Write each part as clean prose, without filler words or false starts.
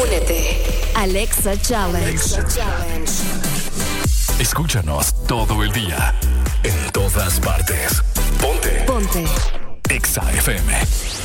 Únete. Alexa Challenge. Escúchanos todo el día, en todas partes. Ponte. Exa FM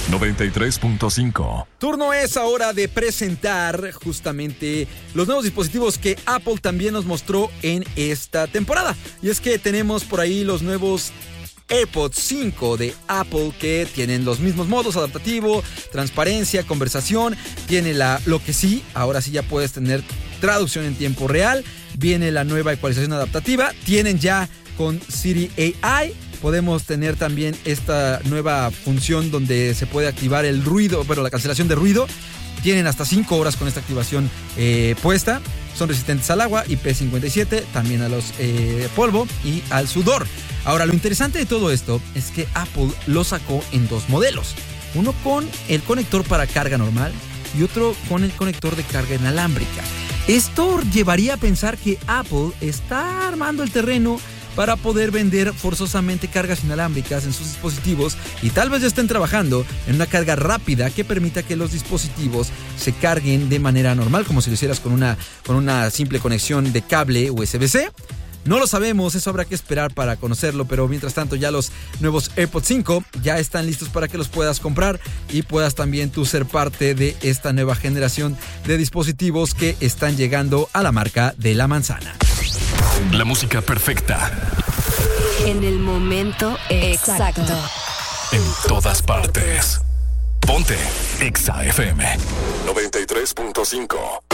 93.5. Turno es ahora de presentar justamente los nuevos dispositivos que Apple también nos mostró en esta temporada. Y es que tenemos por ahí los nuevos AirPods 5 de Apple, que tienen los mismos modos: adaptativo, transparencia, conversación. Tiene lo que sí, ahora sí ya puedes tener traducción en tiempo real. Viene la nueva ecualización adaptativa. Tienen ya con Siri AI. Podemos tener también esta nueva función donde se puede activar el ruido, la cancelación de ruido. Tienen hasta 5 horas con esta activación puesta. Son resistentes al agua, IP57, también a los polvo y al sudor. Ahora, lo interesante de todo esto es que Apple lo sacó en 2 modelos. Uno con el conector para carga normal y otro con el conector de carga inalámbrica. Esto llevaría a pensar que Apple está armando el terreno para poder vender forzosamente cargas inalámbricas en sus dispositivos, y tal vez ya estén trabajando en una carga rápida que permita que los dispositivos se carguen de manera normal, como si lo hicieras con una simple conexión de cable USB-C. No lo sabemos, eso habrá que esperar para conocerlo, pero mientras tanto ya los nuevos AirPods 5 ya están listos para que los puedas comprar y puedas también tú ser parte de esta nueva generación de dispositivos que están llegando a la marca de la manzana. La música perfecta. En el momento exacto. En todas partes. Ponte Exa FM 93.5.